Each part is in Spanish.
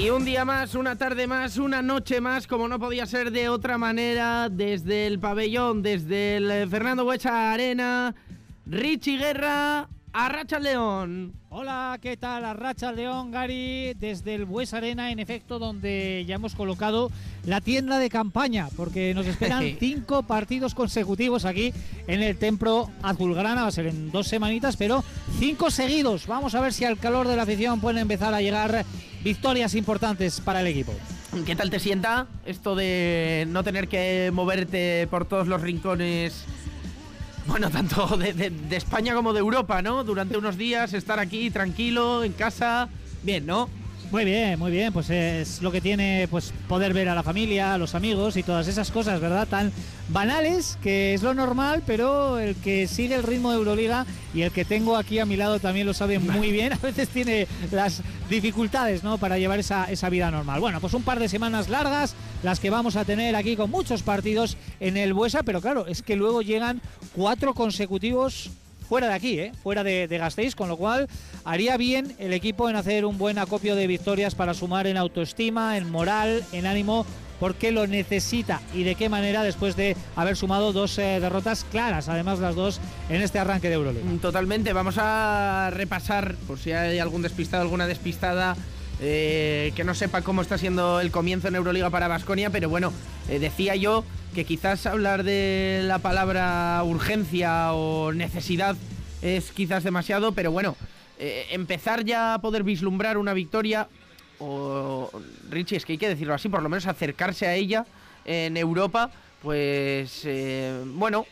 Y un día más, una tarde más, una noche más, como no podía ser de otra manera, desde el pabellón, desde el Fernando Buesa Arena, Richie Guerra, Arratsaldeon. Hola, ¿qué tal? Arratsaldeon, Gary, desde el Buesa Arena, en efecto, donde ya hemos colocado la tienda de campaña, porque nos esperan 5 partidos consecutivos aquí en el Templo Azulgrana. Va a ser en 2 semanitas, pero 5 seguidos. Vamos a ver si al calor de la afición pueden empezar a llegar victorias importantes para el equipo. ¿Qué tal te sienta esto de no tener que moverte por todos los rincones? Bueno, tanto de España como de Europa, ¿no? Durante unos días estar aquí tranquilo, en casa, bien, ¿no? Muy bien, pues es lo que tiene pues poder ver a la familia, a los amigos y todas esas cosas, ¿verdad? Tan banales, que es lo normal, pero el que sigue el ritmo de Euroliga y el que tengo aquí a mi lado también lo sabe muy bien. A veces tiene las dificultades, ¿no?, para llevar esa vida normal. Bueno, pues un par de semanas largas, las que vamos a tener aquí con muchos partidos en el Buesa, pero claro, es que luego llegan 4 consecutivos fuera de aquí, fuera de Gasteiz, con lo cual haría bien el equipo en hacer un buen acopio de victorias para sumar en autoestima, en moral, en ánimo, porque lo necesita y de qué manera después de haber sumado 2 derrotas claras, además las 2 en este arranque de Euroliga. Totalmente, vamos a repasar, por si hay algún despistado, alguna despistada que no sepa cómo está siendo el comienzo en Euroliga para Baskonia, pero bueno, decía yo que quizás hablar de la palabra urgencia o necesidad es quizás demasiado, pero bueno, empezar ya a poder vislumbrar una victoria, o Richie, es que hay que decirlo así, por lo menos acercarse a ella en Europa, pues bueno,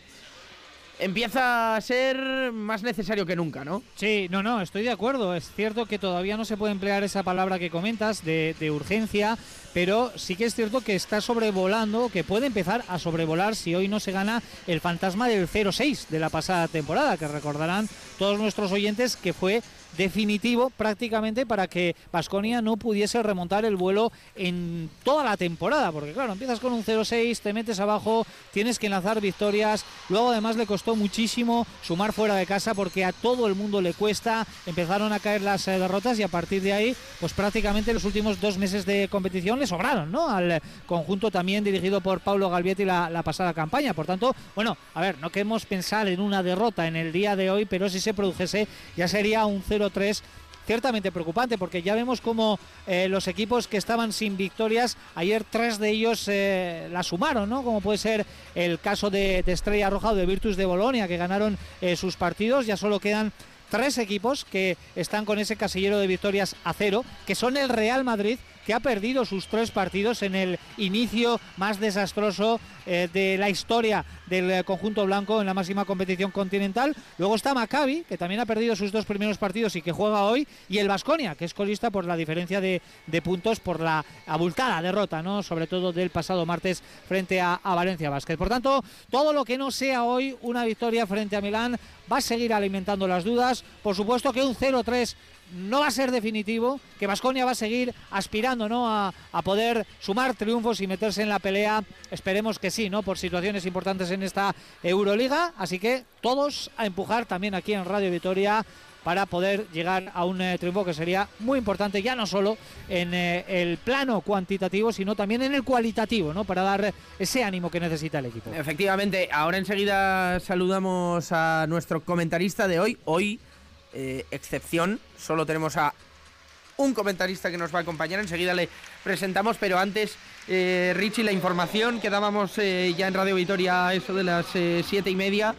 empieza a ser más necesario que nunca, ¿no? Sí, no, estoy de acuerdo. Es cierto que todavía no se puede emplear esa palabra que comentas de urgencia, pero sí que es cierto que está sobrevolando, que puede empezar a sobrevolar si hoy no se gana el fantasma del 0-6 de la pasada temporada, que recordarán todos nuestros oyentes que fue definitivo prácticamente para que Baskonia no pudiese remontar el vuelo en toda la temporada, porque claro, empiezas con un 0-6, te metes abajo, tienes que lanzar victorias, luego además le costó muchísimo sumar fuera de casa porque a todo el mundo le cuesta, empezaron a caer las derrotas y a partir de ahí pues prácticamente los últimos 2 meses de competición le sobraron, ¿no?, al conjunto también dirigido por Paulo Galvietti la pasada campaña. Por tanto, bueno, a ver, no queremos pensar en una derrota en el día de hoy, pero si se produjese ya sería un 0-3 ciertamente preocupante, porque ya vemos como los equipos que estaban sin victorias, ayer 3 de ellos la sumaron, ¿no? Como puede ser el caso de Estrella Roja o de Virtus de Bolonia, que ganaron sus partidos. Ya solo quedan 3 equipos que están con ese casillero de victorias a 0, que son el Real Madrid, que ha perdido sus 3 partidos en el inicio más desastroso de la historia del conjunto blanco en la máxima competición continental. Luego está Maccabi, que también ha perdido sus 2 primeros partidos y que juega hoy, y el Baskonia, que es colista por la diferencia de puntos por la abultada derrota, ¿no?, sobre todo del pasado martes frente a Valencia Basket. Por tanto, todo lo que no sea hoy una victoria frente a Milán va a seguir alimentando las dudas. Por supuesto que un 0-3 no va a ser definitivo, que Baskonia va a seguir aspirando, ¿no?, a poder sumar triunfos y meterse en la pelea. Esperemos que sí, ¿no?, por situaciones importantes en esta Euroliga. Así que todos a empujar también aquí en Radio Vitoria para poder llegar a un triunfo que sería muy importante, ya no solo en el plano cuantitativo, sino también en el cualitativo, ¿no?, para dar ese ánimo que necesita el equipo. Efectivamente, ahora enseguida saludamos a nuestro comentarista de hoy. Hoy, excepción, solo tenemos a un comentarista que nos va a acompañar, enseguida le presentamos, pero antes, Richie, la información que dábamos ya en Radio Vitoria, eso de las 7:30,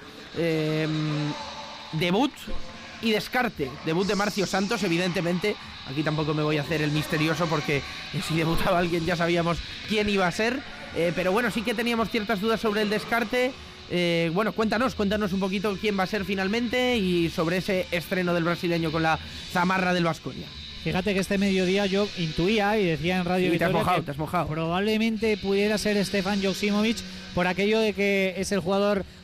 debut y descarte, debut de Marcio Santos, evidentemente, aquí tampoco me voy a hacer el misterioso porque si debutaba alguien ya sabíamos quién iba a ser, pero bueno, sí que teníamos ciertas dudas sobre el descarte. Bueno, cuéntanos un poquito quién va a ser finalmente y sobre ese estreno del brasileño con la zamarra del Baskonia. Fíjate que este mediodía yo intuía y decía en Radio Vitoria te has mojado. Probablemente pudiera ser Stefan Joksimovic, por aquello de que es el jugador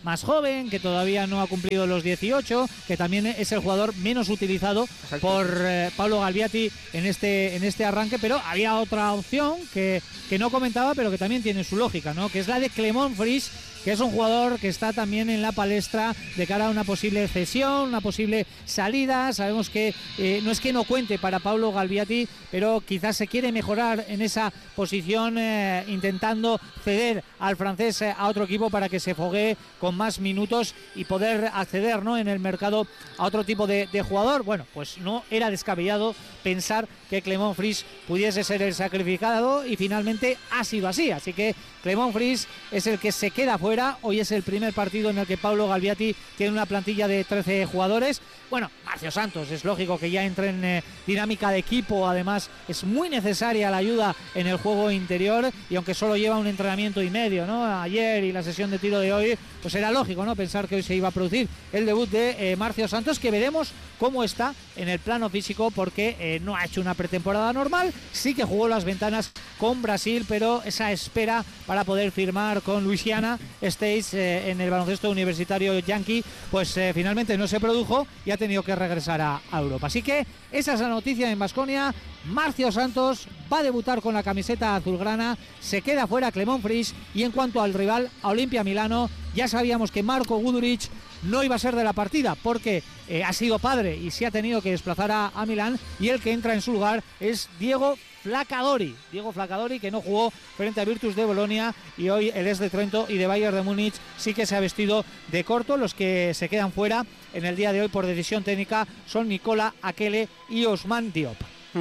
más joven, que todavía no ha cumplido los 18, que también es el jugador menos utilizado por Pablo Galbiati en este arranque, pero había otra opción que no comentaba, pero que también tiene su lógica, ¿no? Que es la de Clement Fris, que es un jugador que está también en la palestra de cara a una posible cesión, una posible salida. Sabemos que no es que no cuente para Pablo Galbiati, pero quizás se quiere mejorar en esa posición, intentando ceder al francés a otro equipo para que se foguee con más minutos y poder acceder, ¿no?, en el mercado a otro tipo de jugador. Bueno, pues no era descabellado pensar que Clement Fris pudiese ser el sacrificado, y finalmente ha sido así. Así que Clement Fris es el que se queda fuera. Hoy es el primer partido en el que Pablo Galbiati tiene una plantilla de 13 jugadores. Bueno, Marcio Santos es lógico que ya entre en dinámica de equipo. Además, es muy necesaria la ayuda en el juego interior, y aunque solo lleva un entrenamiento y medio, ¿no?, ayer y la sesión de tiro de hoy, pues era lógico, ¿no?, pensar que hoy se iba a producir el debut de Marcio Santos, que veremos cómo está en el plano físico, porque no ha hecho una pretemporada normal. Sí que jugó las ventanas con Brasil, pero esa espera para poder firmar con Louisiana State en el baloncesto universitario yankee, pues finalmente no se produjo y ha tenido que regresar a Europa. Así que esa es la noticia en Baskonia. Marcio Santos va a debutar con la camiseta azulgrana, se queda fuera Clement Fris, y en cuanto al rival, a Olimpia Milano, ya sabíamos que Marko Guduric no iba a ser de la partida porque ha sido padre y se ha tenido que desplazar a Milán, y el que entra en su lugar es Diego Flacadori, que no jugó frente a Virtus de Bolonia, y hoy el ex de Trento y de Bayern de Múnich sí que se ha vestido de corto. Los que se quedan fuera en el día de hoy por decisión técnica son Nicola Akele y Ousmane Diop.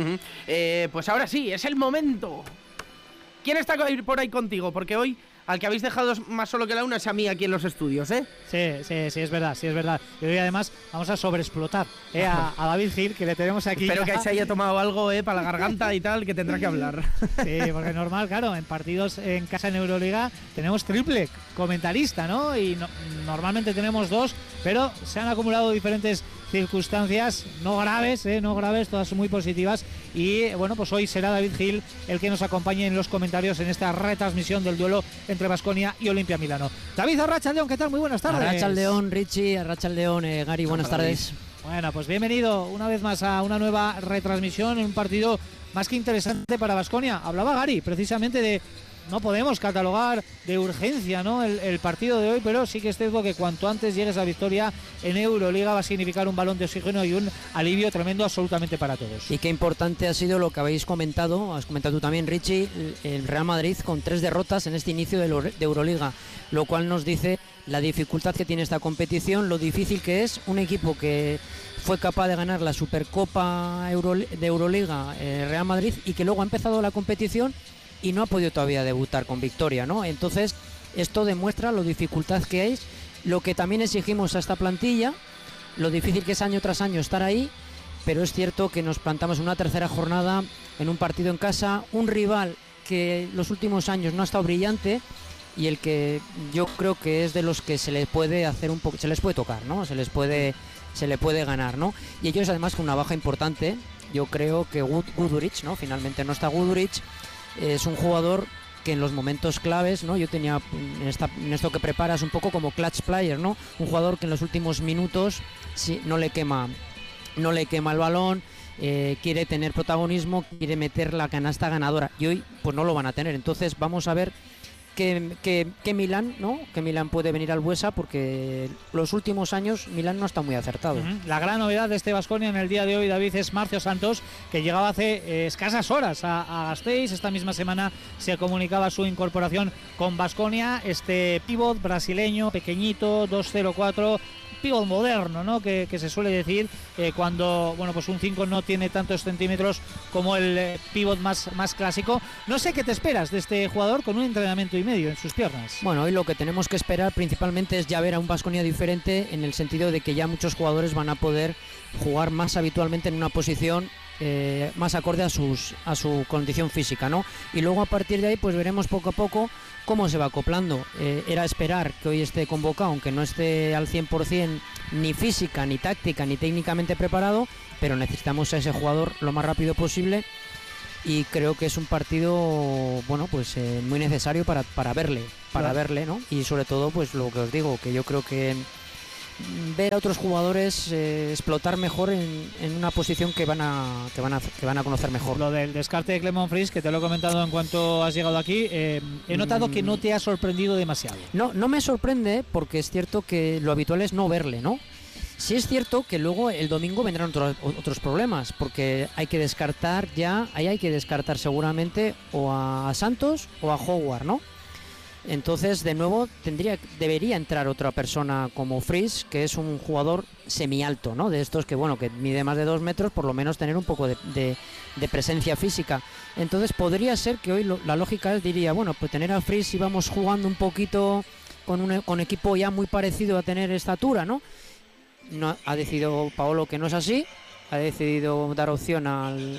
Pues ahora sí, es el momento. ¿Quién está por ahí contigo? Porque hoy al que habéis dejado más solo que la una es a mí aquí en los estudios, ¿eh? Sí, es verdad. Y hoy además vamos a sobreexplotar a David Gil, que le tenemos aquí. Espero que se haya tomado algo para la garganta y tal, que tendrá que hablar. Sí, porque es normal, claro, en partidos en casa en Euroliga tenemos triple comentarista, ¿no? Y normalmente tenemos dos, pero se han acumulado diferentes circunstancias no graves, todas muy positivas, y bueno, pues hoy será David Gil el que nos acompañe en los comentarios en esta retransmisión del duelo entre Baskonia y Olimpia Milano. David Arrachaldeón, ¿qué tal? Muy buenas tardes. Arrachaldeón, Richie, Arrachaldeón, Gary, buenas tardes. Bueno, pues bienvenido una vez más a una nueva retransmisión en un partido más que interesante para Baskonia. Hablaba Gary precisamente de no podemos catalogar de urgencia, ¿no?, el partido de hoy, pero sí que es cierto que cuanto antes llegue esa victoria en Euroliga va a significar un balón de oxígeno y un alivio tremendo absolutamente para todos. Y qué importante ha sido lo que habéis comentado, has comentado tú también, Richie, el Real Madrid con 3 derrotas en este inicio de Euroliga, lo cual nos dice la dificultad que tiene esta competición, lo difícil que es un equipo que fue capaz de ganar la Supercopa de Euroliga, Real Madrid, y que luego ha empezado la competición y no ha podido todavía debutar con victoria, ¿no? Entonces, esto demuestra lo dificultad que es, lo que también exigimos a esta plantilla, lo difícil que es año tras año estar ahí, pero es cierto que nos plantamos una tercera jornada en un partido en casa, un rival que los últimos años no ha estado brillante, y el que yo creo que es de los que se les puede hacer un poco, se les puede tocar, ¿no? Se le puede ganar, ¿no? Y ellos además con una baja importante. Yo creo que Guduric, ¿no? Finalmente no está Guduric. Es un jugador que en los momentos claves, ¿no? Yo tenía en esto que preparas un poco como clutch player, ¿no? Un jugador que en los últimos minutos sí, no le quema el balón, quiere tener protagonismo, quiere meter la canasta ganadora, y hoy pues no lo van a tener. Entonces vamos a ver que Milán, ¿no? Que Milán puede venir al Buesa, porque los últimos años Milán no está muy acertado. La gran novedad de este Baskonia en el día de hoy, David, es Marcio Santos, que llegaba hace escasas horas a Gasteiz. Esta misma semana se comunicaba su incorporación con Baskonia, este pívot brasileño, pequeñito, 2'04", pívot moderno, ¿no? Que se suele decir cuando, bueno, pues un 5 no tiene tantos centímetros como el pívot más clásico. No sé qué te esperas de este jugador con un entrenamiento y medio en sus piernas. Bueno, hoy lo que tenemos que esperar principalmente es ya ver a un Baskonia diferente, en el sentido de que ya muchos jugadores van a poder jugar más habitualmente en una posición más acorde a su condición física, ¿no? Y luego a partir de ahí pues veremos poco a poco cómo se va acoplando. Era esperar que hoy esté convocado, aunque no esté al 100% ni física, ni táctica, ni técnicamente preparado, pero necesitamos a ese jugador lo más rápido posible y creo que es un partido bueno, pues muy necesario para verle, ¿no? Y sobre todo, pues lo que os digo, que yo creo que ver a otros jugadores explotar mejor en una posición que van a conocer mejor. Lo del descarte de Clement Fries, que te lo he comentado en cuanto has llegado aquí, he notado que no te ha sorprendido demasiado. No me sorprende, porque es cierto que lo habitual es no verle, ¿no? Sí es cierto que luego el domingo vendrán otros problemas, porque hay que descartar seguramente o a Santos o a Howard, ¿no? Entonces, de nuevo, debería entrar otra persona como Fries, que es un jugador semialto, ¿no? De estos que, bueno, que mide más de 2 metros, por lo menos tener un poco de presencia física. Entonces, podría ser que hoy la lógica diría, bueno, pues tener a Fries y vamos jugando un poquito con equipo ya muy parecido a tener estatura, ¿no? No, ha decidido Paolo que no es así, ha decidido dar opción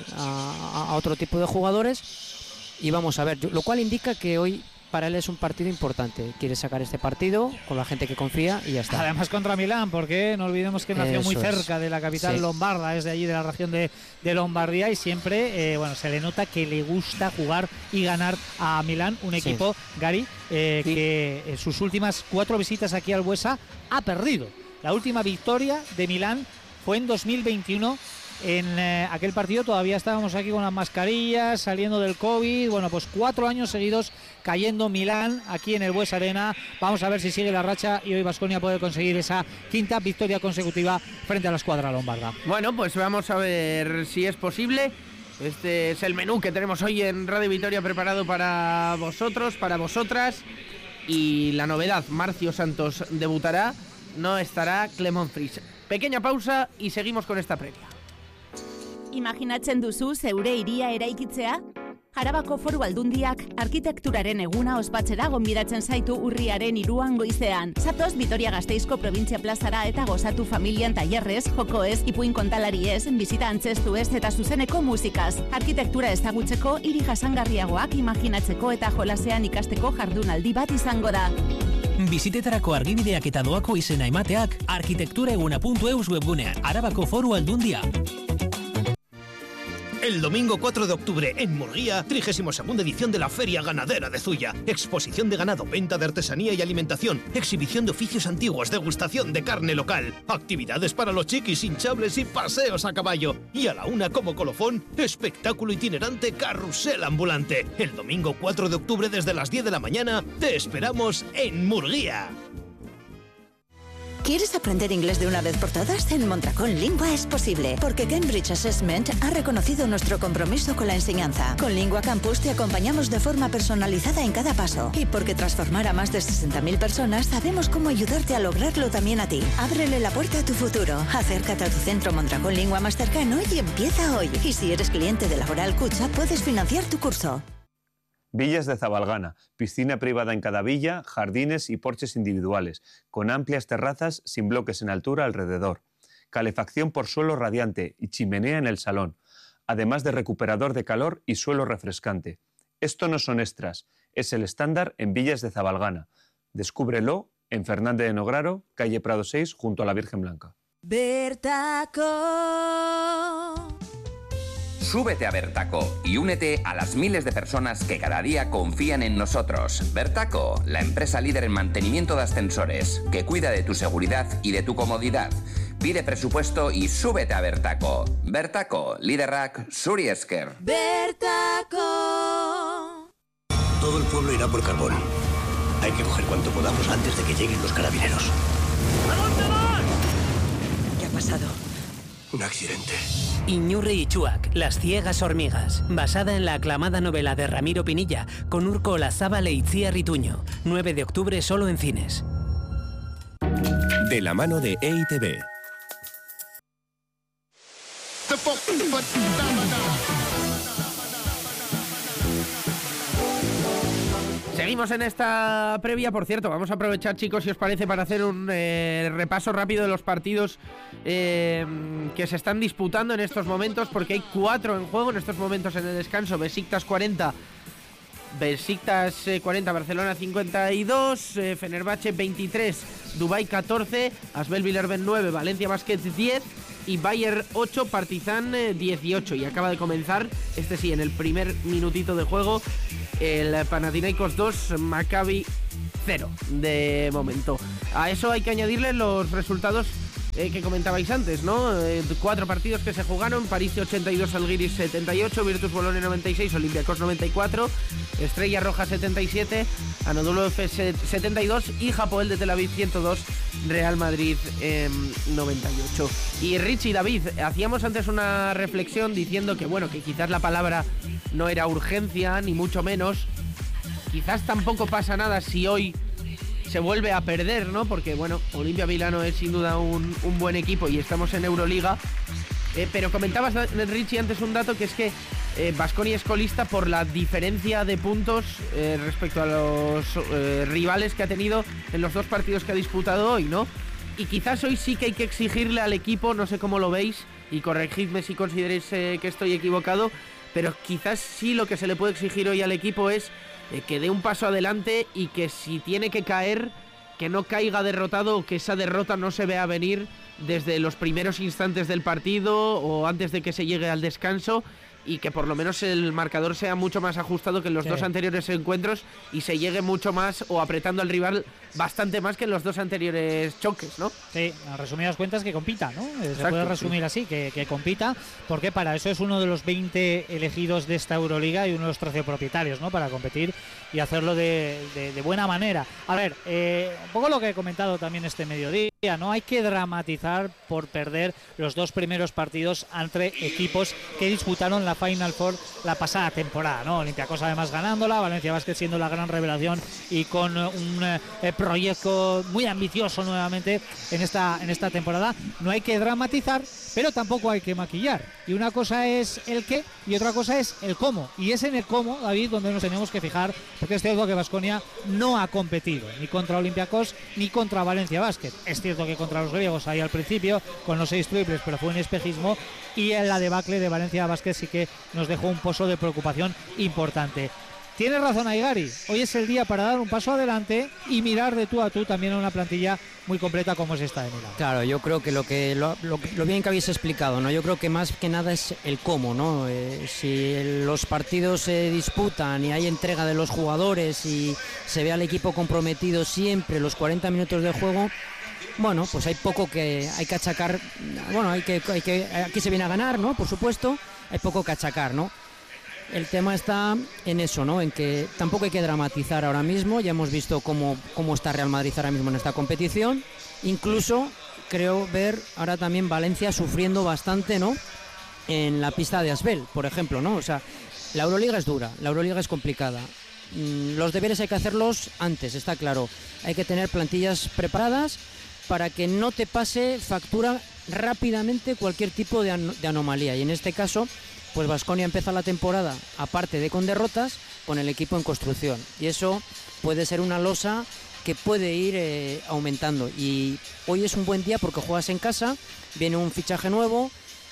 a otro tipo de jugadores y vamos a ver, lo cual indica que hoy para él es un partido importante, quiere sacar este partido con la gente que confía y ya está. Además contra Milán, porque no olvidemos que nació muy cerca de la capital lombarda, es de allí, de la región de Lombardía, y siempre bueno, se le nota que le gusta jugar y ganar a Milán, un equipo, Gary, que en sus últimas 4 visitas aquí al Buesa ha perdido. La última victoria de Milán fue en 2021. En aquel partido todavía estábamos aquí con las mascarillas, saliendo del COVID. Bueno, pues 4 años seguidos cayendo Milán aquí en el Buesa Arena. Vamos a ver si sigue la racha y hoy Baskonia puede conseguir esa 5ª victoria consecutiva frente a la escuadra lombarda. Bueno, pues vamos a ver si es posible. Este es el menú que tenemos hoy en Radio Vitoria preparado para vosotros, para vosotras. Y la novedad, Marcio Santos debutará, no estará Clement Fries. Pequeña pausa y seguimos con esta previa. Imaginatzen duzu zeure hiria eraikitzea? Arabako Foru Aldundiak arkitekturaren eguna ospatzera gonbidatzen zaitu urriaren 3 goizean. Zatoz Vitoria-Gasteizko Probintzia Plazara eta gozatu familian tailerrez, jokoez, ipuin kontalariez, bizita antzestuez eta zuzeneko musikaz. Arkitektura ezagutzeko, hiri jasangarriagoak imaginatzeko eta jolasean ikasteko jardunaldi bat izango da. Bizitetarako argibideak eta doako izena emateak arkitektureguna.eus webgunean. Arabako Foru Aldundia. El domingo 4 de octubre en Murguía, 32ª edición de la Feria Ganadera de Zuya. Exposición de ganado, venta de artesanía y alimentación, exhibición de oficios antiguos, degustación de carne local, actividades para los chiquis hinchables y paseos a caballo. Y a la 1 como colofón, espectáculo itinerante carrusel ambulante. El domingo 4 de octubre desde las 10 de la mañana, te esperamos en Murguía. ¿Quieres aprender inglés de una vez por todas? En Mondragón Lingua es posible, porque Cambridge Assessment ha reconocido nuestro compromiso con la enseñanza. Con Lingua Campus te acompañamos de forma personalizada en cada paso. Y porque transformar a más de 60.000 personas, sabemos cómo ayudarte a lograrlo también a ti. Ábrele la puerta a tu futuro. Acércate a tu centro Mondragón Lingua más cercano y empieza hoy. Y si eres cliente de Laboral Cucha, puedes financiar tu curso. Villas de Zabalgana, piscina privada en cada villa, jardines y porches individuales, con amplias terrazas sin bloques en altura alrededor, calefacción por suelo radiante y chimenea en el salón, además de recuperador de calor y suelo refrescante. Esto no son extras, es el estándar en Villas de Zabalgana. Descúbrelo en Fernández de Nograro, calle Prado 6, junto a la Virgen Blanca. Bertaco. Súbete a Bertaco y únete a las miles de personas que cada día confían en nosotros. Bertaco, la empresa líder en mantenimiento de ascensores, que cuida de tu seguridad y de tu comodidad. Pide presupuesto y súbete a Bertaco. Bertaco, liderrak zuri esker. Bertaco. Todo el pueblo irá por carbón. Hay que coger cuanto podamos antes de que lleguen los carabineros. ¿A dónde vas? ¿Qué ha pasado? Un accidente. Iñurri y Chuac, las ciegas hormigas, basada en la aclamada novela de Ramiro Pinilla, con Urko Olazábal e Itziar Rituño. 9 de octubre solo en cines. De la mano de EITB. Seguimos en esta previa, por cierto, vamos a aprovechar, chicos, si os parece, para hacer un repaso rápido de los partidos que se están disputando en estos momentos, porque hay 4 en juego en estos momentos en el descanso. Besiktas 40, Barcelona 52, Fenerbahce 23, Dubái 14, Asbel Villarben 9, Valencia Basket 10, y Bayer 8, Partizan 18. Y acaba de comenzar, este sí, en el primer minutito de juego, el Panathinaikos 2, Maccabi 0 de momento. A eso hay que añadirle los resultados que comentabais antes, ¿no? 4 partidos que se jugaron: París 82, Žalgiris 78, Virtus Bolonia 96, Olympiacos 94, Estrella Roja 77, Anadolu Efes 72 y Hapoel de Tel Aviv 102, Real Madrid 98. Y Richie, David, hacíamos antes una reflexión diciendo que, bueno, que quizás la palabra no era urgencia, ni mucho menos. Quizás tampoco pasa nada si hoy se vuelve a perder, ¿no? Porque, bueno, Olimpia Milano es sin duda un buen equipo y estamos en Euroliga. Pero comentabas, Richie, antes un dato, que es que Baskonia es colista por la diferencia de puntos respecto a los rivales que ha tenido en los 2 partidos que ha disputado hoy, ¿no? Y quizás hoy sí que hay que exigirle al equipo, no sé cómo lo veis, y corregidme si consideréis que estoy equivocado, pero quizás sí lo que se le puede exigir hoy al equipo es que dé un paso adelante y que si tiene que caer, que no caiga derrotado, o que esa derrota no se vea venir desde los primeros instantes del partido o antes de que se llegue al descanso, y que por lo menos el marcador sea mucho más ajustado que en los 2 anteriores encuentros y se llegue mucho más, o apretando al rival bastante más que en los 2 anteriores choques, ¿no? Sí, a resumidas cuentas, que compita, ¿no? Se puede resumir así, que compita, porque para eso es uno de los 20 elegidos de esta Euroliga y uno de los 13 propietarios, ¿no? Para competir y hacerlo de buena manera. A ver, un poco lo que he comentado también este mediodía, no hay que dramatizar por perder los 2 primeros partidos entre equipos que disputaron la Final Four la pasada temporada, ¿no? Olympiacos además ganándola, Valencia Basket siendo la gran revelación y con un proyecto muy ambicioso nuevamente en esta temporada. No hay que dramatizar, pero tampoco hay que maquillar. Y una cosa es el qué y otra cosa es el cómo. Y es en el cómo, David, donde nos tenemos que fijar, porque es cierto que Baskonia no ha competido ni contra Olympiacos ni contra Valencia Basket. Es cierto que contra los griegos ahí al principio con los 6 triples, pero fue un espejismo, y en la debacle de Valencia Basket sí que nos dejó un pozo de preocupación importante. Tiene razón Aigari, hoy es el día para dar un paso adelante y mirar de tú a tú también a una plantilla muy completa como es esta de Milán. Claro, yo creo que lo bien que habéis explicado, ¿no? Yo creo que más que nada es el cómo, ¿no? Si los partidos se disputan y hay entrega de los jugadores y se ve al equipo comprometido siempre los 40 minutos de juego, bueno, pues hay poco que hay que achacar. Bueno, aquí se viene a ganar, ¿no? Por supuesto, hay poco que achacar, ¿no? El tema está en eso, ¿no? En que tampoco hay que dramatizar ahora mismo. Ya hemos visto cómo está Real Madrid ahora mismo en esta competición. Incluso creo ver ahora también Valencia sufriendo bastante, ¿no? En la pista de Asbel, por ejemplo, ¿no? O sea, la Euroliga es dura, la Euroliga es complicada. Los deberes hay que hacerlos antes, está claro. Hay que tener plantillas preparadas para que no te pase factura rápidamente cualquier tipo de anomalía. Y en este caso, pues Baskonia empieza la temporada, aparte de con derrotas, con el equipo en construcción. Y eso puede ser una losa que puede ir aumentando. Y hoy es un buen día porque juegas en casa, viene un fichaje nuevo,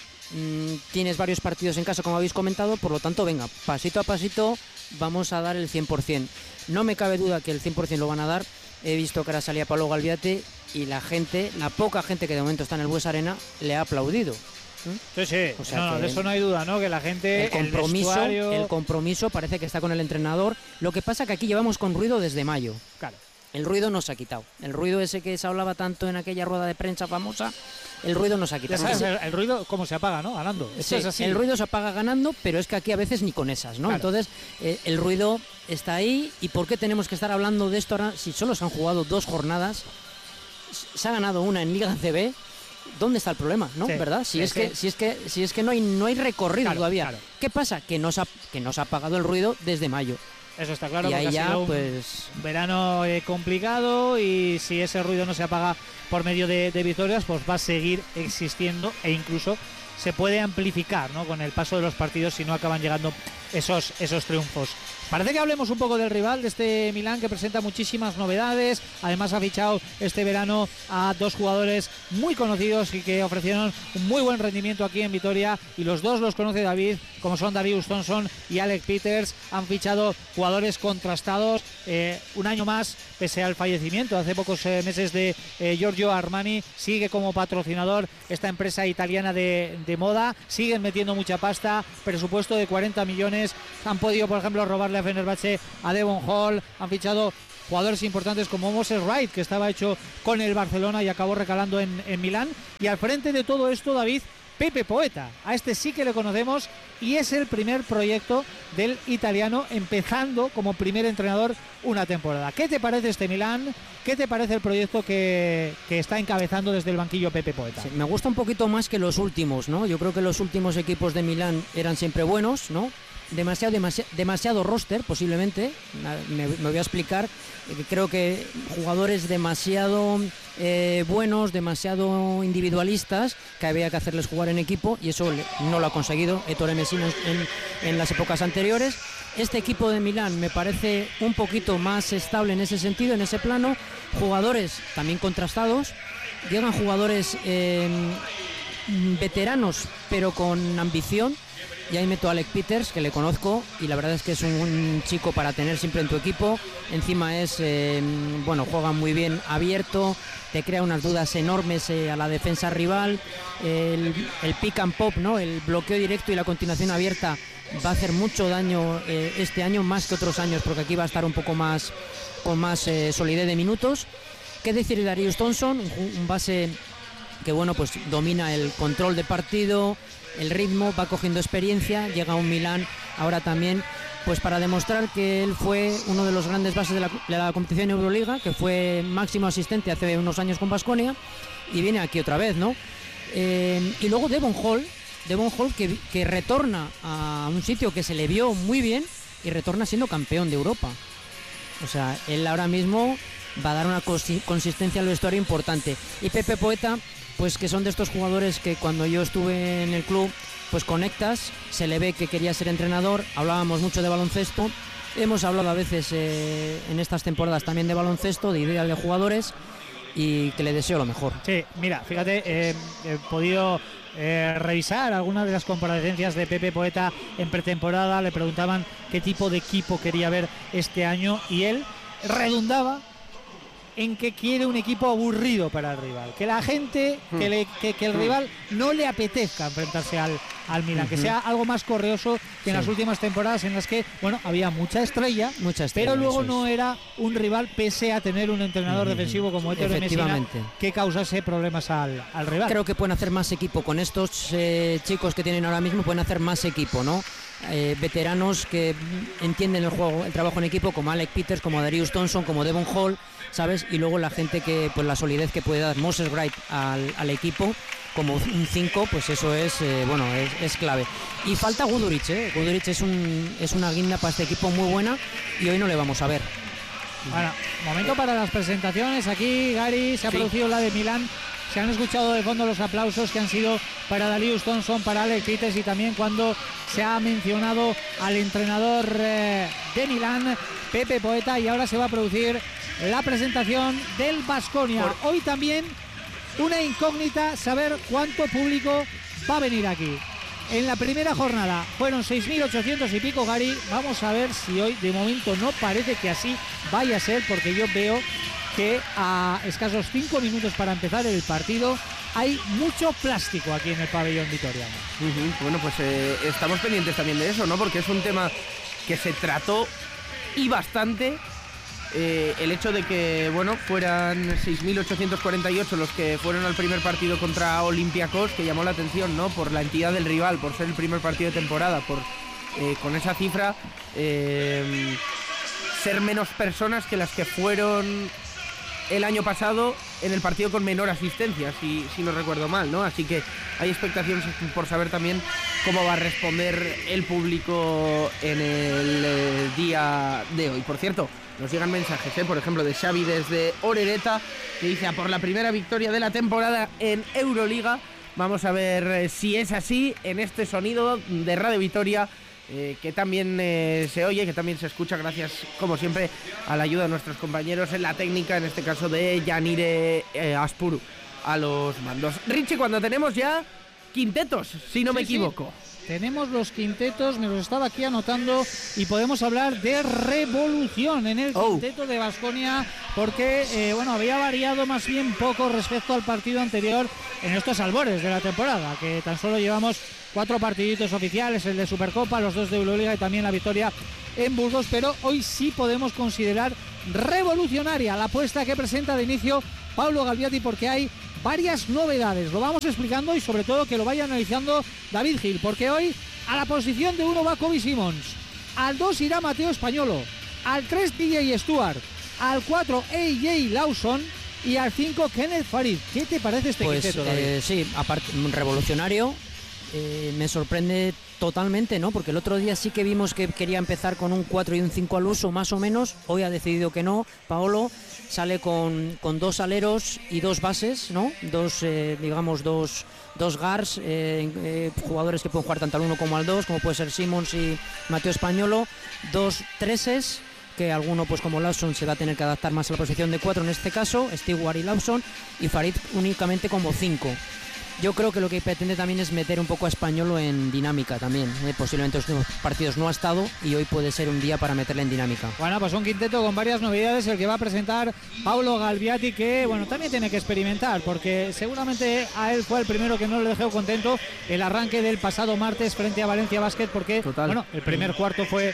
tienes varios partidos en casa, como habéis comentado, por lo tanto, venga, pasito a pasito vamos a dar el 100%. No me cabe duda que el 100% lo van a dar. He visto que ahora salía Pablo Galviate y la poca gente que de momento está en el Bues Arena, le ha aplaudido. Sí, sí, o sea, de eso no hay duda, ¿no? Que la gente, el compromiso parece que está con el entrenador. Lo que pasa que aquí llevamos con ruido desde mayo. Claro. El ruido nos ha quitado. El ruido ese que se hablaba tanto en aquella rueda de prensa famosa, el ruido nos ha quitado. Ya sabes, el ruido cómo se apaga, ¿no? Ganando. Sí, es así. El ruido se apaga ganando, pero es que aquí a veces ni con esas, ¿no? Claro. Entonces, el ruido está ahí. ¿Y por qué tenemos que estar hablando de esto ahora? Si solo se han jugado 2 jornadas, se ha ganado una en Liga CB. ¿Dónde está el problema? ¿No? Sí, ¿verdad? Si es que no hay recorrido todavía. Claro. ¿Qué pasa? Que nos ha apagado el ruido desde mayo. Eso está claro, y porque ahí ha sido un verano complicado, y si ese ruido no se apaga por medio de victorias, pues va a seguir existiendo e incluso se puede amplificar, ¿no? Con el paso de los partidos si no acaban llegando esos triunfos. Parece que hablemos un poco del rival, de este Milán, que presenta muchísimas novedades. Además ha fichado este verano a 2 jugadores muy conocidos y que ofrecieron un muy buen rendimiento aquí en Vitoria, y los dos los conoce David, como son Darius Thompson y Alec Peters. Han fichado jugadores contrastados, un año más, pese al fallecimiento hace pocos meses de Giorgio Armani. Sigue como patrocinador esta empresa italiana de moda, siguen metiendo mucha pasta, presupuesto de 40 millones. Han podido, por ejemplo, robarle a Fenerbahce a Devon Hall. Han fichado jugadores importantes como Moses Wright, que estaba hecho con el Barcelona y acabó recalando en Milán. Y al frente de todo esto, David, Pepe Poeta. A este sí que le conocemos y es el primer proyecto del italiano, empezando como primer entrenador una temporada. ¿Qué te parece este Milán? ¿Qué te parece el proyecto que está encabezando desde el banquillo Pepe Poeta? Sí, me gusta un poquito más que los últimos, ¿no? Yo creo que los últimos equipos de Milán eran siempre buenos, ¿no? Demasiado roster, posiblemente. Me voy a explicar. Creo que jugadores demasiado buenos, demasiado individualistas, que había que hacerles jugar en equipo, y eso no lo ha conseguido Ettore Messina en las épocas anteriores. Este equipo de Milán me parece un poquito más estable en ese sentido, en ese plano. Jugadores también contrastados. Llegan jugadores veteranos, pero con ambición. Y ahí meto a Alec Peters, que le conozco, y la verdad es que es un chico para tener siempre en tu equipo. Encima es, juega muy bien abierto, te crea unas dudas enormes a la defensa rival. El pick and pop, ¿no? El bloqueo directo y la continuación abierta va a hacer mucho daño este año, más que otros años, porque aquí va a estar un poco más con más solidez de minutos. ¿Qué decir de Darius Thompson? Un base que pues domina el control de partido, el ritmo, va cogiendo experiencia, llega a un Milán ahora también pues para demostrar que él fue uno de los grandes bases de la competición Euroliga, que fue máximo asistente hace unos años con Baskonia, y viene aquí otra vez, ¿no? Y luego Devon Hall que retorna a un sitio que se le vio muy bien y retorna siendo campeón de Europa. O sea, él ahora mismo va a dar una consistencia al vestuario importante. Y Pepe Poeta, pues que son de estos jugadores que cuando yo estuve en el club, pues conectas, se le ve que quería ser entrenador. Hablábamos mucho de baloncesto, hemos hablado a veces en estas temporadas también de baloncesto, de ideas de jugadores, y que le deseo lo mejor. Sí, mira, fíjate, he podido revisar algunas de las comparecencias de Pepe Poeta en pretemporada. Le preguntaban qué tipo de equipo quería ver este año y él redundaba en que quiere un equipo aburrido para el rival, que la gente, que el rival no le apetezca enfrentarse al Milan, que sea algo más correoso que en las últimas temporadas, en las que había mucha estrella, pero luego no era un rival, pese a tener un entrenador defensivo como Ettore Messina, que causase problemas al rival. Creo que pueden hacer más equipo con estos chicos que tienen ahora mismo, pueden hacer más equipo, ¿no? Veteranos que entienden el juego, el trabajo en equipo, como Alec Peters, como Darius Thompson, como Devon Hall, ¿sabes? Y luego la gente que, pues la solidez que puede dar Moses Wright al equipo como un 5, pues eso es clave. Y falta Guduric, Guduric es una guinda para este equipo muy buena, y hoy no le vamos a ver. Bueno, momento para las presentaciones. Aquí Gary se ha producido la de Milán. Se han escuchado de fondo los aplausos que han sido para Darius Thompson, para Alec Peters, y también cuando se ha mencionado al entrenador de Milán, Pepe Poeta, y ahora se va a producir la presentación del Baskonia. Hoy también una incógnita, saber cuánto público va a venir aquí. En la primera jornada fueron 6.800 y pico, Gary. Vamos a ver si hoy, de momento no parece que así vaya a ser, porque yo veo que a escasos 5 minutos para empezar el partido hay mucho plástico aquí en el pabellón vitoriano. Bueno, pues estamos pendientes también de eso, ¿no? Porque es un tema que se trató y bastante. El hecho de que, fueran 6.848 los que fueron al primer partido contra Olympiacos, que llamó la atención, ¿no? Por la entidad del rival, por ser el primer partido de temporada, por con esa cifra ser menos personas que las que fueron el año pasado en el partido con menor asistencia, si no recuerdo mal, ¿no? Así que hay expectaciones por saber también cómo va a responder el público en el día de hoy. Por cierto, nos llegan mensajes, por ejemplo, de Xavi desde Orereta, que dice: a por la primera victoria de la temporada en Euroliga. Vamos a ver si es así en este sonido de Radio Vitoria que también se oye, que también se escucha, gracias, como siempre, a la ayuda de nuestros compañeros en la técnica, en este caso de Yanire Aspuru, a los mandos. Richie, cuando tenemos ya quintetos, si no me equivoco. Tenemos los quintetos, me los estaba aquí anotando, y podemos hablar de revolución en el quinteto de Baskonia, porque había variado más bien poco respecto al partido anterior en estos albores de la temporada, que tan solo llevamos 4 partiditos oficiales, el de Supercopa, los 2 de Euroliga y también la victoria en Burgos, pero hoy sí podemos considerar revolucionaria la apuesta que presenta de inicio Paulo Galviati, porque hay varias novedades. Lo vamos explicando y sobre todo que lo vaya analizando David Gil, porque hoy a la posición de 1 va Kobe Simons, al 2 irá Mateo Españolo, al 3 DJ Stuart, al 4 AJ Lawson y al 5 Kenneth Farid. ¿Qué te parece este quinteto, David? Sí, aparte, revolucionario. Me sorprende totalmente, ¿no? Porque el otro día sí que vimos que quería empezar con un 4 y un 5 al uso, más o menos. Hoy ha decidido que no. Paolo sale con 2 aleros y 2 bases, ¿no? Dos guards, jugadores que pueden jugar tanto al 1 como al 2, como puede ser Simons y Mateo Españolo. 2 treses, que alguno, pues como Lawson, se va a tener que adaptar más a la posición de 4 en este caso, Stewart y Lawson, y Farid únicamente como 5. Yo creo que lo que pretende también es meter un poco a Españolo en dinámica también. Posiblemente los últimos partidos no ha estado y hoy puede ser un día para meterle en dinámica. Bueno, pues un quinteto con varias novedades, el que va a presentar Paulo Galviati, que también tiene que experimentar, porque seguramente a él fue el primero que no le dejó contento el arranque del pasado martes frente a Valencia Basket, porque el primer cuarto fue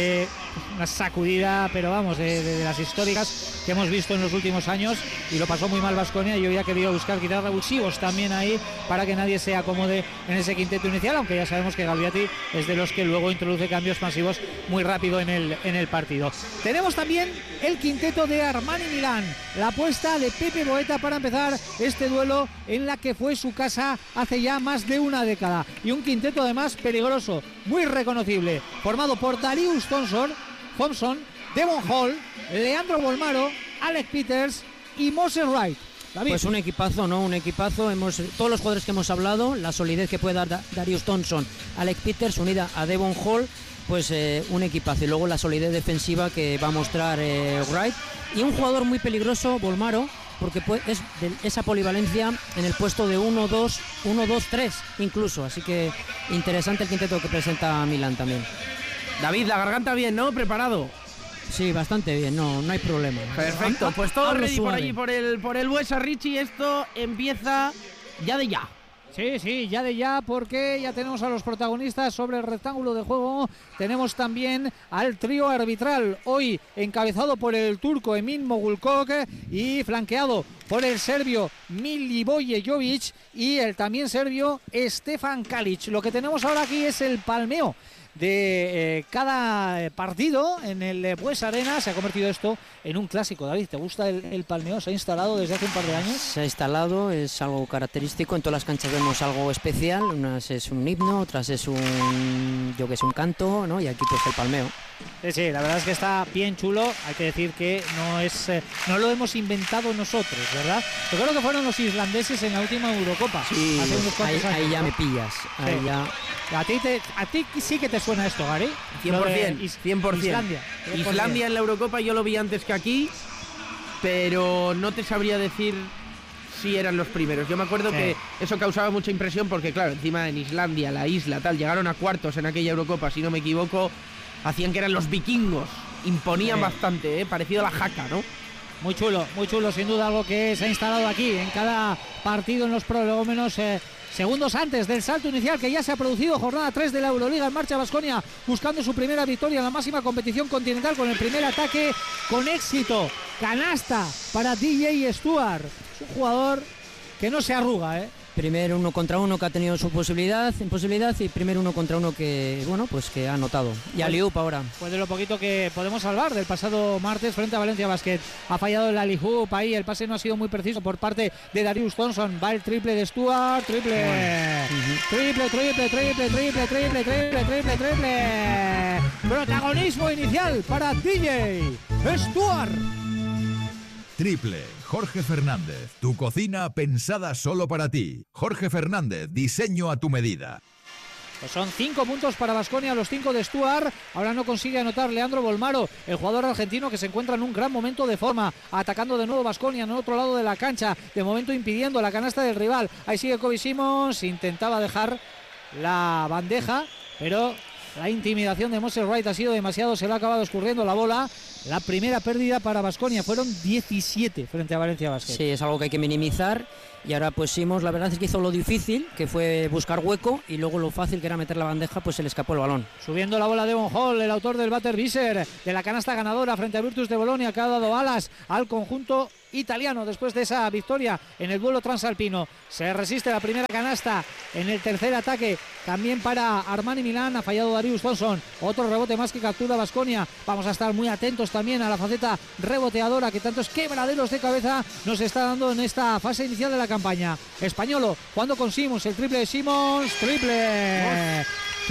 una sacudida, pero vamos, de las históricas que hemos visto en los últimos años, y lo pasó muy mal Baskonia, y hoy ha querido buscar quizás revulsivos también ahí para que nadie se acomode en ese quinteto inicial, aunque ya sabemos que Galviati es de los que luego introduce cambios masivos muy rápido en el partido. Tenemos también el quinteto de Armani Milán, la apuesta de Pepe Boeta para empezar este duelo en la que fue su casa hace ya más de una década, y un quinteto además peligroso, muy reconocible, formado por Darius Thompson, Devon Hall, Leandro Bolmaro, Alec Peters y Moses Wright. David. Pues un equipazo, ¿no? Un equipazo. Todos los jugadores que hemos hablado, la solidez que puede dar Darius Thompson, Alec Peters, unida a Devon Hall, pues un equipazo. Y luego la solidez defensiva que va a mostrar Wright. Y un jugador muy peligroso, Bolmaro, porque es de esa polivalencia en el puesto de 1-2, 1-2-3 incluso. Así que interesante el quinteto que presenta Milán también. David, la garganta bien, ¿no? ¿Preparado? Sí, bastante bien, no hay problema. Perfecto, pues todo ready por allí, por el Buesa, Richie. Esto empieza ya de ya. Sí, ya de ya, porque ya tenemos a los protagonistas sobre el rectángulo de juego. Tenemos también al trío arbitral, hoy encabezado por el turco Emin Mogulkog y flanqueado por el serbio Milivoje Jovic y el también serbio Stefan Kalic. Lo que tenemos ahora aquí es el palmeo de cada partido en el Buesa Arena. Se ha convertido esto en un clásico. David, ¿te gusta el palmeo? ¿Se ha instalado desde hace un par de años? Se ha instalado, es algo característico. En todas las canchas vemos algo especial. Unas es un himno, otras es un canto, ¿no? Y aquí pues el palmeo. Sí, la verdad es que está bien chulo. Hay que decir que no lo hemos inventado nosotros, ¿verdad? Yo creo que fueron los islandeses en la última Eurocopa. Sí, hace unos cuantos años, ahí ya me pillas. Ahí sí. Ya. A ti sí que te suena esto, Gary. 100%. Islandia en la Eurocopa yo lo vi antes que aquí, pero no te sabría decir si eran los primeros. Yo me acuerdo que eso causaba mucha impresión porque, claro, encima en Islandia, la isla, llegaron a cuartos en aquella Eurocopa, si no me equivoco, hacían que eran los vikingos. Imponían bastante, parecido a la jaca, ¿no? Muy chulo, sin duda, algo que se ha instalado aquí en cada partido, en los prolegómenos. Segundos antes del salto inicial que ya se ha producido, jornada 3 de la Euroliga, en marcha Baskonia buscando su primera victoria en la máxima competición continental con el primer ataque con éxito. Canasta para DJ Stuart, es un jugador que no se arruga, Primer 1 contra 1 que ha tenido su imposibilidad y primer 1 contra 1 que, pues que ha anotado. Y alley-oop ahora. Pues de lo poquito que podemos salvar del pasado martes frente a Valencia Basket. Ha fallado el alley-oop ahí, el pase no ha sido muy preciso por parte de Darius Thompson. Va el triple de Stuart, triple. Protagonismo inicial para DJ Stuart. Triple. Jorge Fernández, tu cocina pensada solo para ti. Jorge Fernández, diseño a tu medida. Pues son 5 puntos para Baskonia, los 5 de Stuart. Ahora no consigue anotar Leandro Bolmaro, el jugador argentino que se encuentra en un gran momento de forma, atacando de nuevo Baskonia en el otro lado de la cancha, de momento impidiendo la canasta del rival. Ahí sigue Kobe Simons, intentaba dejar la bandeja, pero la intimidación de Moses Wright ha sido demasiado, se le ha acabado escurriendo la bola. La primera pérdida para Baskonia, fueron 17 frente a Valencia Basket. Sí, es algo que hay que minimizar. Y ahora pues Simons, la verdad es que hizo lo difícil, que fue buscar hueco, y luego lo fácil que era meter la bandeja, pues se le escapó el balón. Subiendo la bola de Von Hall, el autor del Butter Visser, de la canasta ganadora frente a Virtus de Bolonia, que ha dado alas al conjunto italiano después de esa victoria en el duelo transalpino. Se resiste la primera canasta en el tercer ataque, también para Armani Milán. Ha fallado Darius Thompson, otro rebote más que captura Baskonia. Vamos a estar muy atentos también a la faceta reboteadora que tantos quebraderos de cabeza nos está dando en esta fase inicial de la campaña. Españolo, jugando con Simons, el triple de Simons, triple.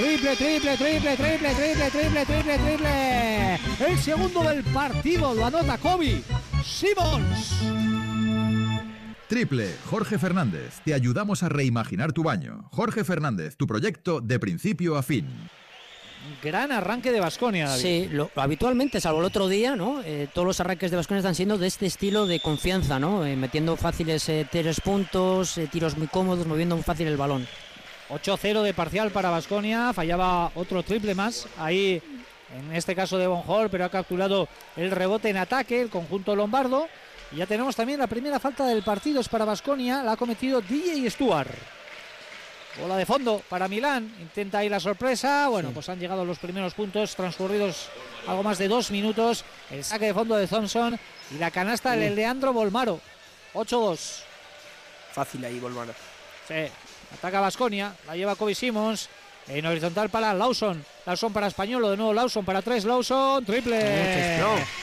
El segundo del partido lo anota Kobe Simons. Triple Jorge Fernández. Te ayudamos a reimaginar tu baño. Jorge Fernández, tu proyecto de principio a fin. Gran arranque de Baskonia, David. Sí, habitualmente, salvo el otro día, ¿no? Todos los arranques de Baskonia están siendo de este estilo de confianza, ¿no? Metiendo fáciles 3 puntos, tiros muy cómodos, moviendo muy fácil el balón. 8-0 de parcial para Baskonia. Fallaba otro triple más ahí, en este caso de Von Hall, pero ha capturado el rebote en ataque el conjunto lombardo. Y ya tenemos también la primera falta del partido, es para Baskonia, la ha cometido DJ Stuart. Bola de fondo para Milán, intenta ahí la sorpresa. Bueno, pues han llegado los primeros puntos, transcurridos algo más de 2 minutos. El saque de fondo de Thompson y la canasta de Leandro Bolmaro. 8-2. Fácil ahí, Bolmaro. Sí, ataca Baskonia, la lleva Kobe Simons. En horizontal para Lawson. Lawson para Españolo, de nuevo Lawson para 3. Lawson, triple.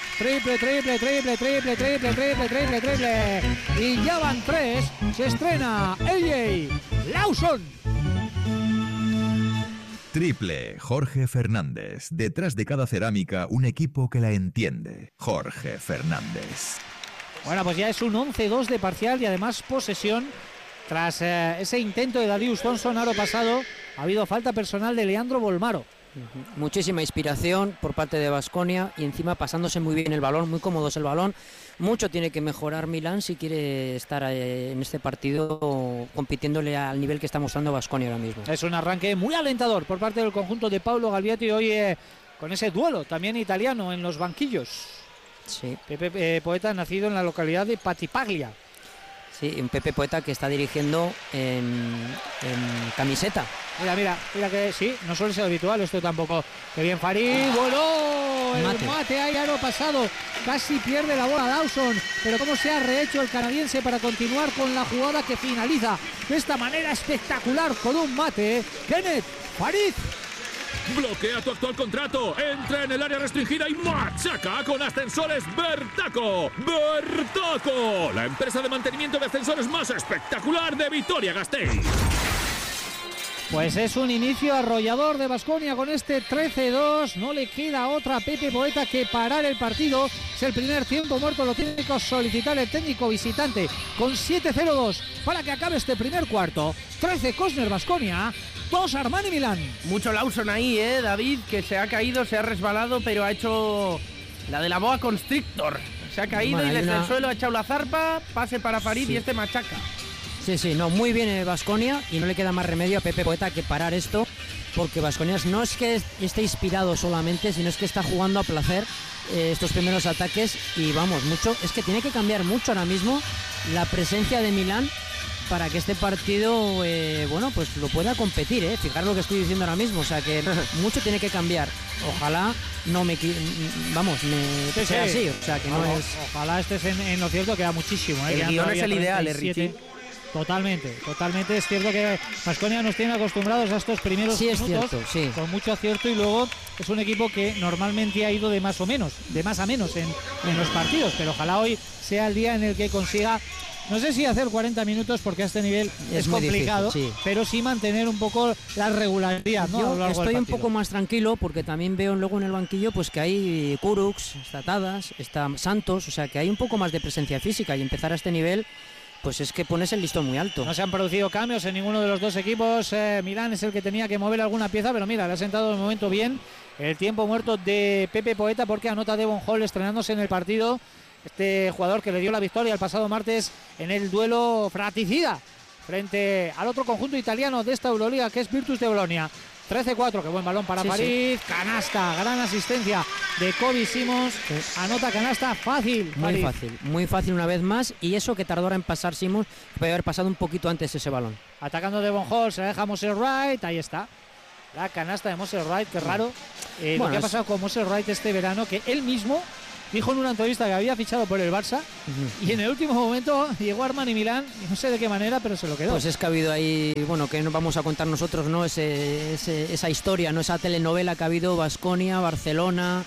Triple. Y ya van 3. Se estrena AJ Lawson. Triple Jorge Fernández. Detrás de cada cerámica, un equipo que la entiende. Jorge Fernández. Bueno, pues ya es un 11-2 de parcial y además posesión. Tras ese intento de Darius Thompson, aro pasado, ha habido falta personal de Leandro Bolmaro. Muchísima inspiración por parte de Baskonia y encima pasándose muy bien el balón, muy cómodo es el balón. Mucho tiene que mejorar Milán si quiere estar en este partido compitiéndole al nivel que está mostrando Baskonia ahora mismo. Es un arranque muy alentador por parte del conjunto de Paolo Galviati hoy con ese duelo también italiano en los banquillos. Sí. Pepe Poeta, nacido en la localidad de Patipaglia. Sí, un Pepe Poeta que está dirigiendo en camiseta. Mira que sí, no suele ser habitual esto tampoco. Que bien Farid, bueno, el mate ahí aro pasado, casi pierde la bola Dawson, pero cómo se ha rehecho el canadiense para continuar con la jugada que finaliza de esta manera espectacular con un mate. Kenneth Farid. Bloquea tu actual contrato, entra en el área restringida y machaca con Ascensores Bertaco. ¡Bertaco! La empresa de mantenimiento de ascensores más espectacular de Vitoria-Gasteiz. Pues es un inicio arrollador de Baskonia con este 13-2. No le queda otra a Pepe Poeta que parar el partido. Es el primer tiempo muerto, lo tiene que solicitar el técnico visitante con 7-0-2 para que acabe este primer cuarto. 13 Cosner Baskonia, 2 Armani Milán. Mucho Lawson ahí, David, que se ha caído, se ha resbalado, pero ha hecho la de la boa constrictor. Se ha caído y desde el suelo ha echado la zarpa, pase para Farid y este machaca. Sí, no, muy bien Baskonia y no le queda más remedio a Pepe Poeta que parar esto, porque Baskonia no es que esté inspirado solamente, sino es que está jugando a placer estos primeros ataques y vamos, mucho, es que tiene que cambiar mucho ahora mismo la presencia de Milán para que este partido, pues lo pueda competir, fijaros lo que estoy diciendo ahora mismo, o sea que mucho tiene que cambiar. Ojalá sea así, o sea que no es... Ojalá estés en lo cierto, queda muchísimo. El guión es el ideal, Richie. Totalmente. Es cierto que Baskonia nos tiene acostumbrados a estos primeros minutos, cierto, sí, con mucho acierto, y luego es un equipo que normalmente ha ido de más a menos en los partidos, pero ojalá hoy sea el día en el que consiga, no sé si hacer 40 minutos porque a este nivel es complicado, difícil, sí, pero sí mantener un poco la regularidad, ¿no? Yo estoy un poco más tranquilo porque también veo luego en el banquillo pues que hay Kurucs, está Tadas, está Santos, o sea que hay un poco más de presencia física y empezar a este nivel pues es que pones el listón muy alto. No se han producido cambios en ninguno de los dos equipos. Milán es el que tenía que mover alguna pieza, pero mira, le ha sentado de momento bien el tiempo muerto de Pepe Poeta, porque anota Devon Hall estrenándose en el partido. Este jugador que le dio la victoria el pasado martes en el duelo fratricida frente al otro conjunto italiano de esta Euroliga, que es Virtus de Bolonia. 13-4, qué buen balón para París. Canasta, gran asistencia de Kobe Simons. Anota canasta fácil. Muy fácil una vez más. Y eso que tardó en pasar Simons, puede haber pasado un poquito antes ese balón. Atacando Devon Hall, se la deja Moses Wright. Ahí está. La canasta de Moses Wright, qué raro. Lo que ha pasado con Moses Wright este verano, que él mismo dijo en una entrevista que había fichado por el Barça y en el último momento llegó Armani Milán, no sé de qué manera, pero se lo quedó. Pues es que ha habido ahí, bueno, que nos vamos a contar nosotros, ¿no? Esa historia, ¿no? Esa telenovela que ha habido, Baskonia, Barcelona.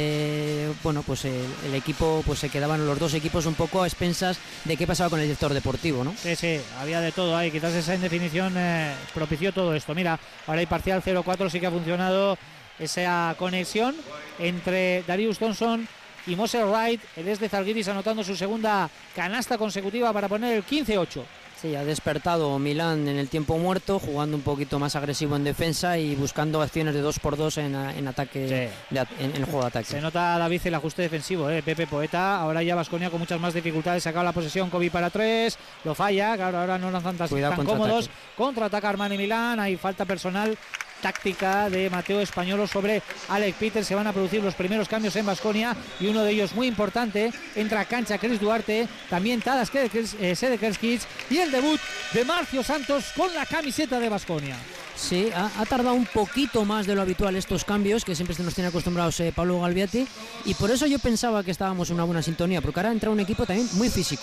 Bueno, pues el equipo, pues se quedaban los dos equipos un poco a expensas de qué pasaba con el director deportivo, ¿no? Sí, había de todo ahí. Quizás esa indefinición propició todo esto. Mira, ahora hay parcial 0-4, sí que ha funcionado esa conexión entre Darius Thompson y Moses Wright. El ex de Zalgiris anotando su segunda canasta consecutiva para poner el 15-8. Sí, ha despertado Milán en el tiempo muerto, jugando un poquito más agresivo en defensa y buscando acciones de 2x2 en ataque, en el juego de ataque. Se nota, David, el ajuste defensivo, Pepe Poeta. Ahora ya Baskonia con muchas más dificultades, sacaba la posesión, Kobe para 3, lo falla, claro, ahora no lanzan tan cómodos. Contraataca Armani Milán, hay falta personal táctica de Mateo Españolo sobre Alec Peters. Se van a producir los primeros cambios en Baskonia y uno de ellos muy importante. Entra a cancha Chris Duarte, también Tadas Sedekerskis y el debut de Marcio Santos con la camiseta de Baskonia. Sí, ha tardado un poquito más de lo habitual estos cambios, que siempre nos tiene acostumbrados Pablo Galviati, y por eso yo pensaba que estábamos en una buena sintonía, porque ahora entra un equipo también muy físico,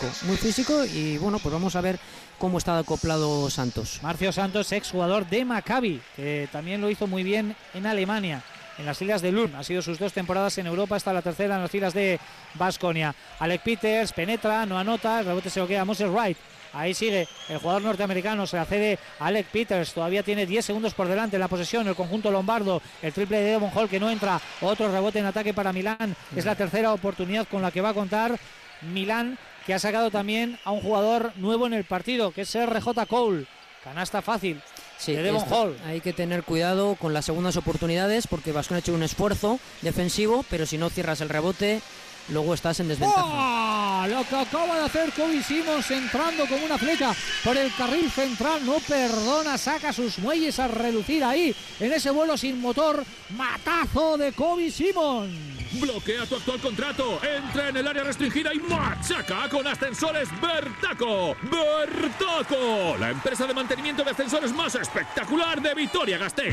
y bueno, pues vamos a ver cómo está acoplado Santos. Marcio Santos, exjugador de Maccabi, que también lo hizo muy bien en Alemania, en las filas de Lund. Ha sido sus 2 temporadas en Europa, está la tercera en las filas de Baskonia. Alec Peters penetra, no anota, el rebote se lo queda a Moses Wright. Ahí sigue el jugador norteamericano, se la cede a Alec Peters, todavía tiene 10 segundos por delante en la posesión, el conjunto lombardo, el triple de Devon Hall que no entra, otro rebote en ataque para Milán, es la tercera oportunidad con la que va a contar Milán, que ha sacado también a un jugador nuevo en el partido, que es RJ Cole, canasta fácil. Sí, de Devon Hall. Hay que tener cuidado con las segundas oportunidades, porque Baskonia ha hecho un esfuerzo defensivo, pero si no cierras el rebote, luego estás en desventaja. ¡Oh! Lo que acaba de hacer Kobe Simons, entrando como una flecha por el carril central, no perdona, saca sus muelles a relucir ahí en ese vuelo sin motor. Matazo de Kobe Simons. Bloquea tu actual contrato, entra en el área restringida y machaca con Ascensores Bertaco. Bertaco, la empresa de mantenimiento de ascensores más espectacular de Vitoria-Gasteiz.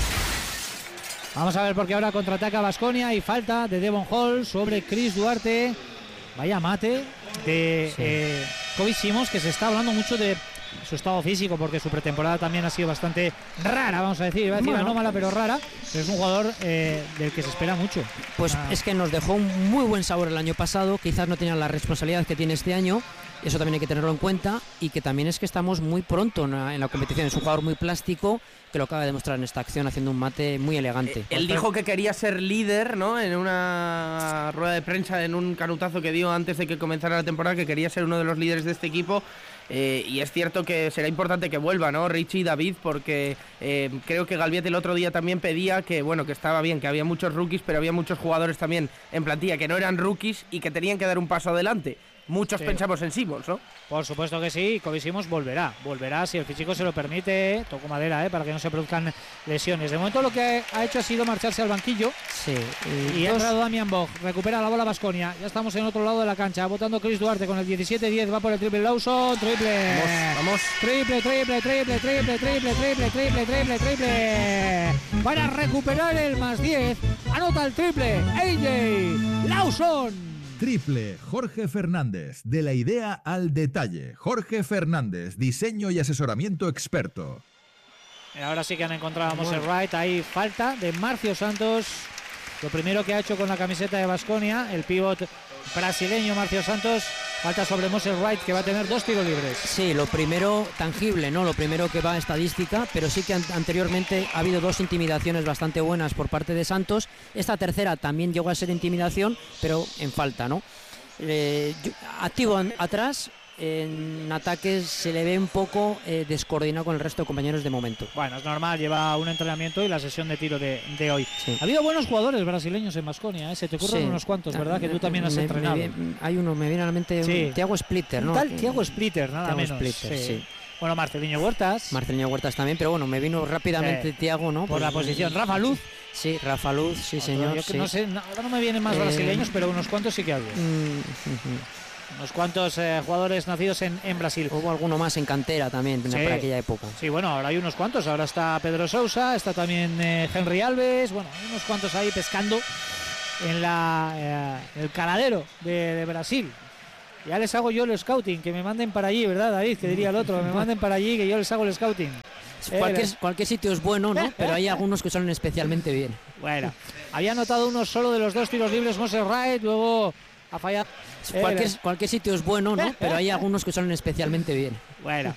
Vamos a ver, porque ahora contraataca Baskonia y falta de Devon Hall sobre Chris Duarte. Vaya mate de Kobe Simons, que se está hablando mucho de su estado físico, porque su pretemporada también ha sido bastante rara, vamos a decir. Iba a decir anómala, pero rara. Pero es un jugador del que se espera mucho. Pues es que nos dejó un muy buen sabor el año pasado. Quizás no tenía la responsabilidad que tiene este año. Eso también hay que tenerlo en cuenta, y que también es que estamos muy pronto en la competición. Es un jugador muy plástico, que lo acaba de demostrar en esta acción haciendo un mate muy elegante. Él dijo que quería ser líder, ¿no? En una rueda de prensa, en un canutazo que dio antes de que comenzara la temporada, que quería ser uno de los líderes de este equipo. Y es cierto que será importante que vuelva, ¿no? Richie y David, porque creo que Galviet el otro día también pedía que, bueno, que estaba bien, que había muchos rookies, pero había muchos jugadores también en plantilla que no eran rookies y que tenían que dar un paso adelante. Muchos pensamos en Simons, ¿no? Por supuesto que sí, Kobe Simons volverá si el físico se lo permite. Toco madera, para que no se produzcan lesiones. De momento lo que ha hecho ha sido marcharse al banquillo. Sí. Y ha entrado Damian Bog, recupera la bola Baskonia. Ya estamos en otro lado de la cancha, votando Chris Duarte con el 17-10, va por el triple Lawson, triple. Vamos. Triple. Para recuperar el +10, anota el triple AJ Lawson. Triple Jorge Fernández, de la idea al detalle. Jorge Fernández, diseño y asesoramiento experto. Ahora sí que han encontrado a Moses Wright. Hay falta de Marcio Santos. Lo primero que ha hecho con la camiseta de Baskonia, el pívot brasileño Marcio Santos. Falta sobre Moses Wright, que va a tener 2 tiros libres. Sí, lo primero tangible, ¿no? Lo primero que va a estadística, pero sí que anteriormente ha habido 2 intimidaciones bastante buenas por parte de Santos. Esta tercera también llegó a ser intimidación, pero en falta, ¿no? Activo atrás en ataques se le ve un poco descoordinado con el resto de compañeros de momento. Bueno, es normal, lleva un entrenamiento y la sesión de tiro de hoy. Sí. Ha habido buenos jugadores brasileños en Baskonia, se te ocurren unos cuantos, ¿verdad? Que tú también has entrenado. Hay uno, me viene a la mente, Thiago Splitter, ¿no? Tal Thiago Splitter, nada Thiago menos. Splitter, sí. Bueno, Marceliño Huertas. Marceliño Huertas también, pero bueno, me vino rápidamente Thiago, ¿no? Por la posición. Rafa Luz. Sí, Rafa Luz, sí, señor. Yo no sé, ahora no me vienen más brasileños, pero unos cuantos sí que había. Unos cuantos jugadores nacidos en Brasil. Hubo alguno más en cantera también, por aquella época. Sí, bueno, ahora hay unos cuantos. Ahora está Pedro Sousa, está también Henry Alves. Bueno, hay unos cuantos ahí pescando en el caladero de Brasil. Ya les hago yo el scouting, que me manden para allí, ¿verdad, David? Que diría el otro, me manden para allí, que yo les hago el scouting. Cualquier sitio es bueno, ¿no? Pero hay algunos que salen especialmente bien. Bueno, había anotado uno solo de los 2 tiros libres Moses Wright, luego ha fallado. Cualquier sitio es bueno, ¿no? Pero hay algunos que salen especialmente bien. Bueno,